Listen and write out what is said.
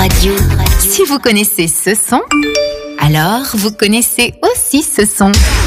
Radio. Si vous connaissez ce son, alors vous connaissez aussi ce son.